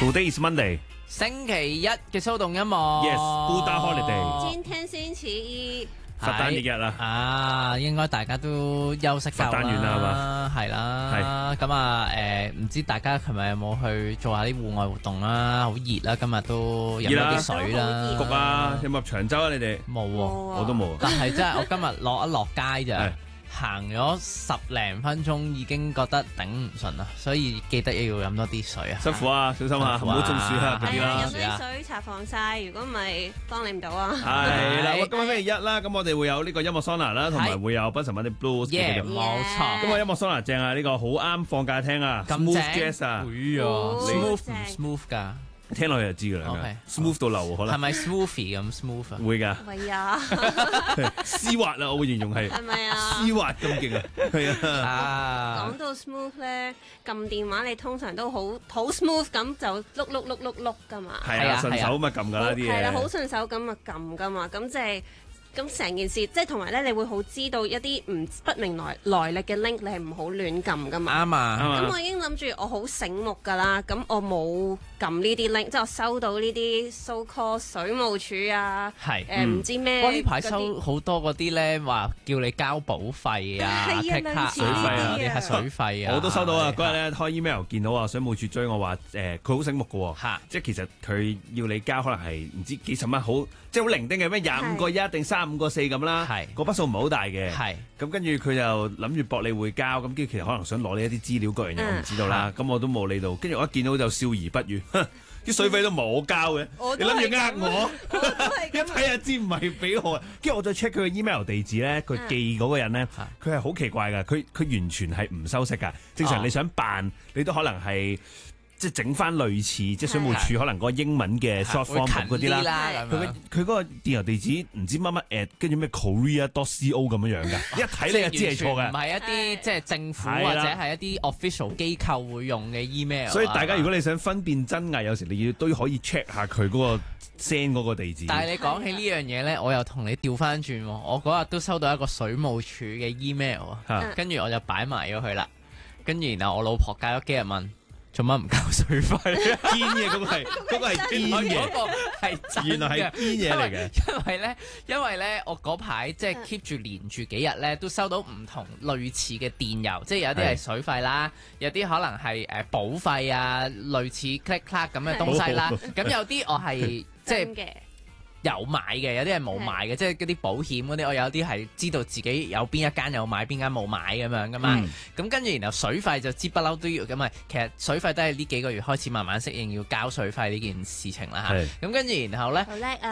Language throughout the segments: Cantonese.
Today is Monday。 星期一嘅騷動音樂 Yes，Buddha Holiday。 今天星期一。 佛誕日日啦， 啊，應該大家都休息夠啦， 佛誕完啦係嘛？ 係啦，咁啊唔知大家琴日有冇去做下啲戶外活動啦？好熱啦，今日都飲咗啲水啦， 焗啊！有冇入長洲啊？你哋冇喎， 我都冇。 但係真係我今日落街咋。行咗10零分鐘已經覺得頂唔順啦，所以記得要飲多啲水啊！ 辛苦啊，小心啊，唔好中暑啊嗰啲啦。 飲啲水搽防曬，如果唔係幫你唔到啊！ 係啦，今日星期一啦，咁我哋會有呢個音樂桑拿啦，同埋會有《Benjamin the Blues》嘅。 冇錯。 咁啊，音樂桑拿正啊，呢個好啱放假聽啊，Smooth Jazz 啊 ，smooth 唔 smooth 㗎？ 聽落去就知㗎啦，smooth 到流可能。 係咪 smoothie 咁 smooth 啊？ 會㗎。 係啊， 絲滑啊，我會形容係。 係咪啊？ 絲滑咁勁啊！係啊。講到 smooth 咧，撳電話你通常都好 smooth 咁就碌㗎嘛。 係啊，順手咪撳㗎啦啲嘢。 係啦，好順手咁咪撳㗎嘛，咁即係。咁成件事，即係同埋咧，你會好知道一啲不明來歷嘅 link，你係唔好亂撳噶嘛。 啱啊！ 咁我已經諗住我好醒目噶啦，咁我冇撳呢啲 link，即係我收到呢啲 so call 水務署啊，唔知咩。 我呢排收好多嗰啲咧，話叫你交保費啊、 水費啊、水費啊。 我都收到啊！嗰日咧開 email 見到啊，水務署追我話佢好醒目嘅喎，即係其實佢要你交可能係唔知幾十蚊，好即係好零丁嘅咩25個1定35個4咁啦，個筆數唔係好大嘅，咁跟住佢就諗住博你會交，咁跟住其實可能想攞你一啲資料各樣嘢，我唔知道啦，咁我都冇理到，跟住我一見到就笑而不語，啲水費都冇交嘅，你諗住呃我？一睇就知唔係俾我，跟住我再 check 佢嘅 email 地址咧，佢寄嗰個人咧，佢係好奇怪㗎，佢完全係唔收息㗎，正常你想辦你都可能係。即係整翻類似，即係水務署可能嗰個英文嘅 short form 嗰啲啦。佢嗰個電郵地址唔知乜乜 at， 跟住咩 korea.co 咁樣樣㗎。一睇你就知係錯嘅。 唔係一啲即係政府或者係一啲 official 機構會用嘅 email。 所以大家如果你想分辨真偽，有時你都可以 check 下佢嗰個 send 嗰個地址。 但係你講起呢樣嘢咧，我又同你調翻轉喎。我嗰日都收到一個水務署嘅 email 啊，跟住我就擺埋咗佢啦。跟住然後我老婆隔咗幾日問。做乜唔交水費？ 堅嘅嗰個係堅嘅， 嗰個係真嘅。 原來係堅嘢嚟嘅。因為咧，我嗰排即係 keep 住連住幾日咧，都收到唔同類似嘅電郵，即係有啲係水費啦，有啲可能係保費啊，類似 click clack 咁嘅東西啦。咁有啲我係即係。有買嘅，有啲係冇買嘅，即係嗰啲保險嗰啲，我有啲係知道自己有邊一間有買，邊間冇買咁樣噶嘛。咁跟住然後水費就知不嬲都要咁啊。其實水費都係呢幾個月開始慢慢適應要交水費呢件事情啦嚇。咁跟住然後咧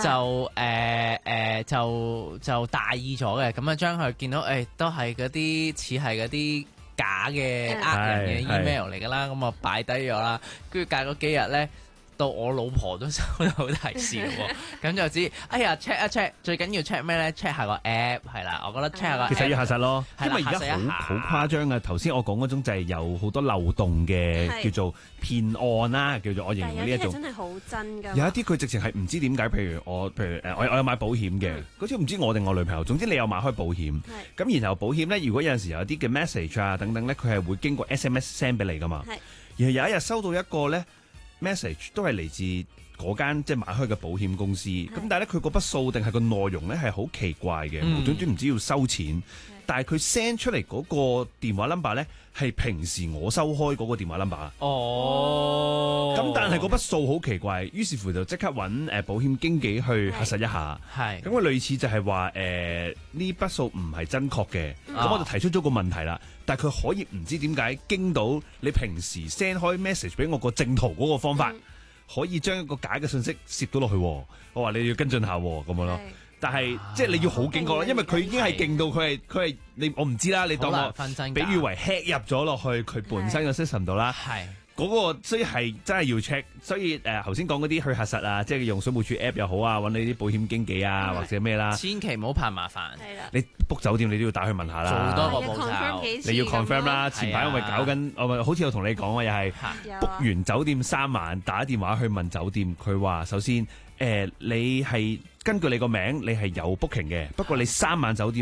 就大意咗嘅，咁啊將佢見到都係嗰啲似係嗰啲假嘅人嘅 email 嚟㗎啦，咁啊擺低咗啦。跟住隔咗幾日咧。到我老婆都收到提示喎，咁就知哎呀 check 一 check， 最緊要 check 咩咧 ？check 下個 app 係啦，我覺得 check 下個 app 其實要核實咯，因為而家好誇張嘅。頭先我講嗰種就係有好多漏洞嘅，叫做騙案啦，叫做我形容呢一種。 真係好真㗎。有一啲佢直情係唔知點解，譬如我有買保險嘅，嗰次唔知我定我女朋友，總之你有買開保險，咁然後保險咧，如果有陣時有啲嘅 message 啊等等咧，佢係會經過 SMS send 俾你㗎嘛。而有一日收到一個咧。message 都係嚟自嗰間即係買開嘅保險公司，咁但係咧佢嗰筆數定係個內容咧係好奇怪嘅，無端端唔知要收錢，但係佢 send 出嚟嗰個電話 number 咧係平時我收開嗰個電話 number。咁但係嗰筆數好奇怪，於是乎就即刻揾保險經紀去核實一下。咁佢類似就係話呢筆數唔係真確嘅，咁我就提出咗個問題啦。但係佢可以唔知點解經到你平時 send 開 message 俾我個正途嗰個方法，可以將一個假嘅信息攝到落去。我話你要跟進下咁樣咯。但係即係你要好警覺啦，因為佢已經係勁到佢係你我唔知啦，你當我比喻為 hack 入咗落去佢本身嘅 system 度啦。嗰個所以係真係要 check， 所以頭先講嗰啲去核實啊，即係用水務署 app 又好啊，揾你啲保險經紀啊或者咩啦， 千祈唔好怕麻煩。 你 book 酒店你都要打去問下啦， 做多個步驟， 你要 confirm 啦。前排我咪搞緊，我咪好似我同你講啊，又係 book 完酒店3晚，打電話去問酒店，佢話首先你係根據你個名，你係有 booking 嘅，不過你3晚酒店咧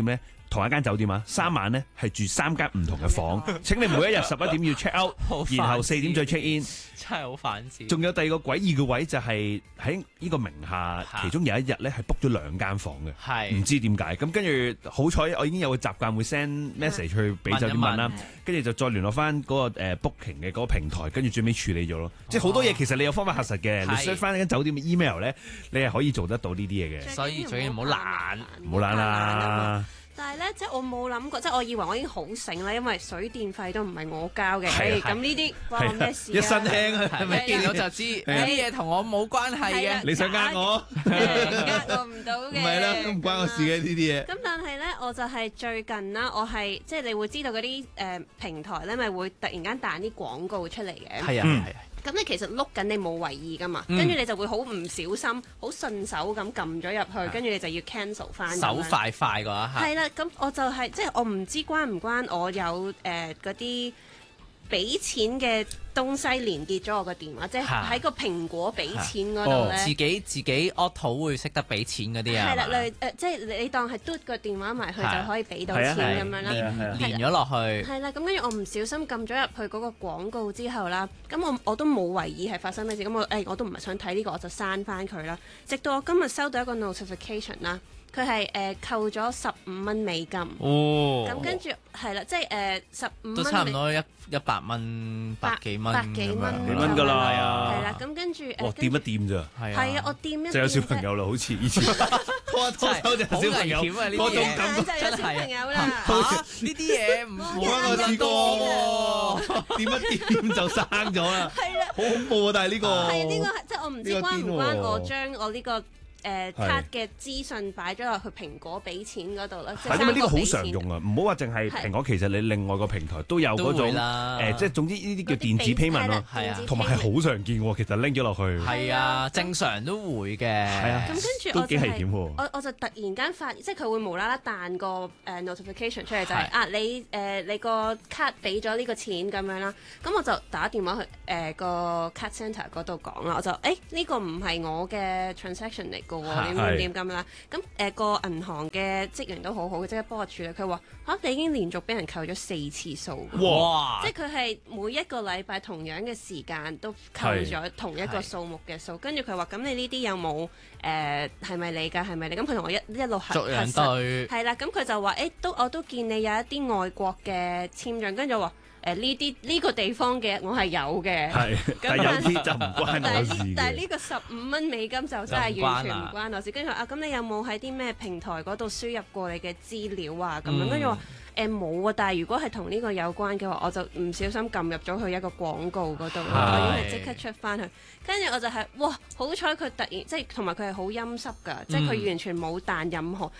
同一間酒店啊，3晚咧係住3間唔同嘅房。請你每一日11點要 check out，然後4點再 check in。 真係好反智。 仲有第二個詭異嘅位就係喺呢個名下，其中有一日咧係 book 咗2間房嘅，唔知點解。咁跟住好彩，我已經有個習慣會 send message 去俾酒店問啦，跟住就再聯絡翻嗰個booking 嘅嗰個平台，跟住最尾處理咗咯。即係好多嘢其實你有方法核實嘅，你 search 翻間酒店嘅 email 咧，你係可以做得到呢啲嘢嘅。 所以最緊唔好懶， 唔好懶啦。 但係咧，即係我冇諗過，即係我以為我已經好醒啦，因為水電費都唔係我交嘅。咁呢啲關我咩事啊？ 一身輕啊，係咪見到就知啲嘢同我冇關係嘅。 你想呃我？ 呃我唔到嘅。 唔係啦，都唔關我事嘅呢啲嘢。 咁但係咧，我就係最近啦，我係即係你會知道嗰啲平台咧，咪會突然間彈啲廣告出嚟嘅。 係啊。 咁你其實碌緊你冇為意噶嘛，跟住你就會好唔小心、好順手咁撳咗入去，跟住你就要 cancel 翻。 手快嗰一刻。 係啦，咁我就係即係我唔知關唔關我有嗰啲俾錢嘅東西連結咗我個電話，即係喺個蘋果俾錢嗰度咧。 自己 auto 會識得俾錢嗰啲啊。 係啦，即係你當係嘟個電話埋去就可以俾到錢咁樣啦。 連咗落去。 係啦，咁跟住我唔小心撳咗入去嗰個廣告之後啦，咁我都冇為意係發生咩事，咁我都唔係想睇呢個，我就刪翻佢啦。直到我今日收到一個 notification 啦。佢係扣咗15蚊美金，咁跟住係啦，即係15蚊都差唔多100蚊、百幾蚊幾蚊㗎啦， 係啦，咁跟住掂一掂咋， 係啊，我掂一掂就有小朋友啦，好似以前拖一拖手就有小朋友，嗰種感覺就有小朋友啦， 呢啲嘢唔關我試過喎，掂一掂就生咗啦， 係啦， 好恐怖啊！但係呢個係呢個即係我唔知關唔關我將我呢個。卡嘅資訊擺咗落去蘋果俾錢嗰度啦， 因為呢個好常用啊，唔好話淨係蘋果，其實你另外個平台都有嗰種即係總之呢啲叫電子 payment 咯，同埋係好常見喎。其實拎咗落去係啊，正常都會嘅。係啊， 咁跟住都幾危險喎。 我就突然間發現，即係佢會無啦啦彈個notification 出嚟，就係你個卡俾咗呢個錢咁樣啦。咁我就打電話去個 card centre 嗰度講啦，我就呢個唔係我嘅 transaction 嚟。點咁啦？咁個銀行嘅職員都好好嘅，即刻幫我處理。佢話你已經連續俾人扣咗4次數。 哇！ 即係佢係每一個禮拜同樣嘅時間都扣咗同一個數目嘅數。跟住佢話：咁你呢啲有冇係咪你㗎？係咪你？咁佢同我一路核實。係啦，咁佢就話：我都見你有一啲外國嘅簽證。跟住我話。呢個地方嘅我係有嘅， 但係有啲就唔關我事。 但係呢個15蚊美金就真係完全唔關我事。跟住話咁你有冇喺啲咩平台嗰度輸入過你嘅資料啊？咁樣跟住話冇啊。但係如果係同呢個有關嘅話，我就唔小心撳入咗去一個廣告嗰度，我已經係即刻出翻去。跟住我就係好彩佢突然即係同埋佢係好陰濕㗎，即係佢完全冇彈任何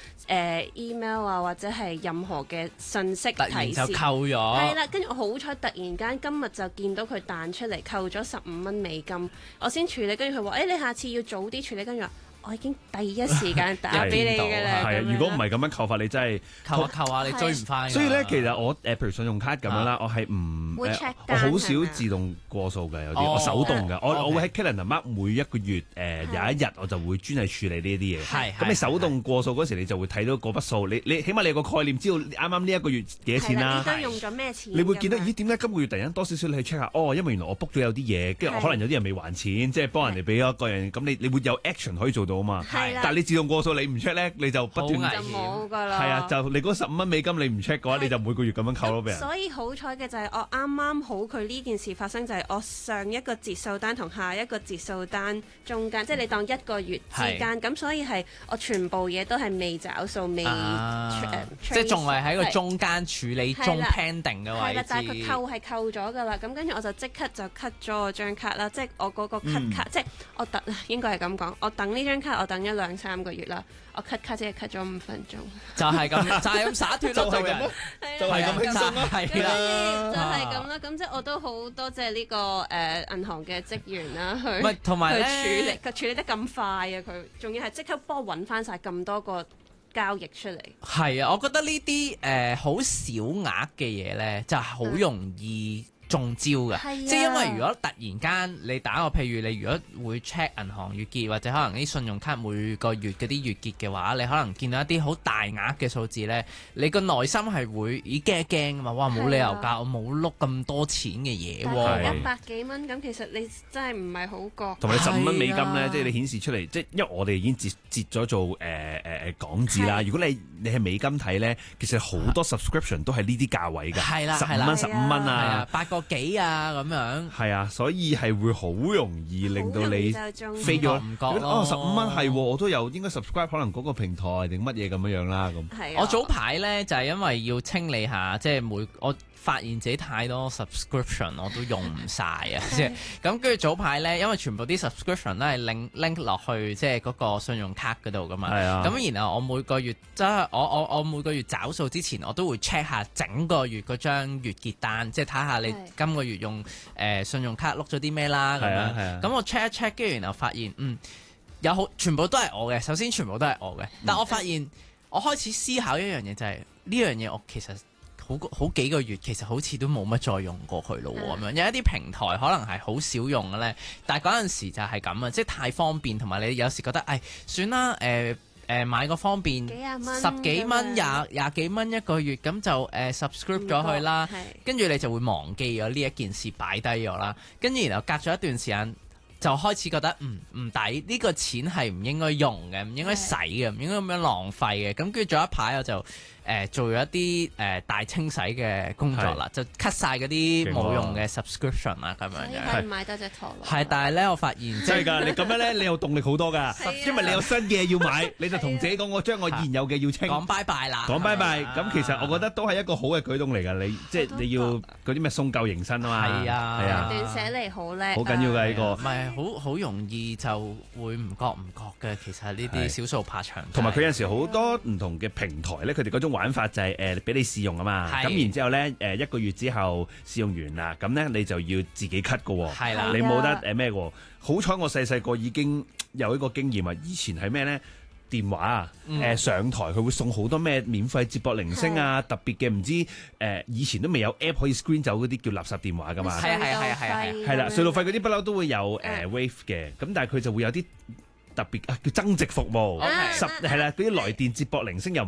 email 啊或者係任何嘅信息提示， 就扣咗。 係啦，跟住我好彩突然間今日就見到佢彈出嚟扣咗15蚊美金，我先處理。跟住佢話：你下次要早啲處理。跟住話。我已經第一時間打俾你㗎啦。 係啊，如果唔係咁樣扣法，你真係扣下你追唔翻。 所以咧，其實我譬如信用卡咁樣啦，我係唔我好少自動過數嘅，有啲我手動嘅。我會喺 calendar mark 每一個月有一日我就會專係處理呢啲嘢。係咁，你手動過數嗰時，你就會睇到嗰筆數。你起碼你有個概念，知道啱啱呢一個月幾多錢啦。 你都用咗咩錢？ 你會見到點解今個月突然間多少少？你去 check 下，因為原來我 book 咗有啲嘢，跟住可能有啲人未還錢，即係幫人哋俾咗個人。咁你會有 action 可以做到啊嘛。但係你自動過數，你唔 check 咧，你就不斷就冇㗎啦。 係啊，就你嗰15蚊美金你唔 check 嘅話，你就每個月咁樣扣咯俾人。 所以好彩嘅就係我啱啱好佢呢件事發生，就係我上一個折數單同下一個折數單中間，即係你當1個月之間，咁所以係我全部嘢都係未找數，未即係仲係喺個中間處理中 pending 嘅位置。係啦， 但係佢係扣咗㗎啦。咁跟住我就即刻就 cut 咗我張卡啦，即係我嗰個 cut 卡，即係我應該係咁講，我等呢張卡我等咗2-3個月啦，我 cut 卡只係 cut 咗5分鐘， 就係咁灑脫咯， 就係咁輕鬆咯， 係啦，就係咁啦。咁即係我都好多謝呢個銀行嘅職員啦， 同埋佢處理得咁快啊！佢仲要係即刻幫我揾翻晒咁多個交易出嚟。係啊，我覺得呢啲好小額嘅嘢咧，就係好容易中招㗎。 係啊即係因為如果突然間你打個譬如你如果會 check 銀行月結或者可能啲信用卡每個月嗰啲月結嘅話，你可能見到一啲好大額嘅數字咧，你個內心係會驚一驚㗎嘛！哇，冇理由㗎，我冇碌咁多錢嘅嘢喎。 係 100幾蚊咁，其實你真係唔係好覺。 同埋你15蚊美金係啊咧，即係你顯示出嚟，即係因為我哋已經截咗做港紙啦。如果你係美金睇咧，其實好多 subscription 都係呢啲價位㗎， 係啦係 15 啦蚊、 係啊 15蚊係啊啊， 8個幾啊咁樣。 係啊，所以係會好容易令到你好容易就中飛咗唔覺咯哦15蚊係喎，我都有應該 subscribe 可能嗰個平台定乜嘢咁樣啦咁。 係啊我早排咧就係因為要清理下，即係我發現自己太多 subscription 我都用唔晒啊！即係咁跟住早排咧，因為全部啲 subscription 都係 link 落去即係嗰個信用卡嗰度噶嘛。 係啊。 咁然後我每個月即係我每個月找數之前，我都會 check 下整個月嗰張月結單，即係睇下你今個月用信用卡碌咗啲咩啦咁樣。咁我 check 一 check，跟住然後發現有全部都係我嘅。首先全部都係我嘅，但我發現我開始思考一樣嘢就係呢樣嘢我其實。好幾個月其實好似都冇乜再用過佢咯喎，咁樣有一啲平台可能係好少用嘅咧，但係嗰陣時就係咁啊，即係太方便，同埋你有時覺得算啦買個方便10幾蚊廿幾蚊一個月咁就subscribe 咗佢啦，跟住你就會忘記咗呢一件事擺低咗啦，跟住然後隔咗一段時間就開始覺得唔抵，呢個錢係唔應該用嘅，唔應該使嘅，唔應該咁樣浪費嘅，咁跟住做一排我就做咗一啲大清洗嘅工作啦，就 cut 晒嗰啲冇用嘅 subscription 啦，咁樣樣。 係買多隻陀螺。 係，但係咧我發現真係㗎，你咁樣咧，你有動力好多㗎，因為你有新嘅要買，你就同自己講，我將我現有嘅要清， 講拜拜啦， 講拜拜。咁其實我覺得都係一個好嘅舉動嚟㗎，你即係你要嗰啲咩送舊迎新啊嘛， 係啊， 係啊， 斷捨離好叻， 好緊要㗎呢個。 唔係好容易就會唔覺嘅，其實呢啲少數怕長。 同埋佢有陣時好多唔同嘅平台咧，佢哋嗰種玩法就係俾你試用啊嘛，咁然之後咧1個月之後試用完啦，咁咧你就要自己 cut 㗎喎， 係啦， 你冇得咩喎？好彩我細個已經有一個經驗啊！以前係咩咧？電話啊，上台佢會送好多咩免費接駁鈴聲啊，特別嘅唔知以前都未有 app 可以 screen 走嗰啲叫垃圾電話噶嘛， 係係啦，隧道費嗰啲不嬲都會有wave 嘅，咁但係佢就會有啲特別叫增值服務，係啦，嗰啲來電接駁鈴聲又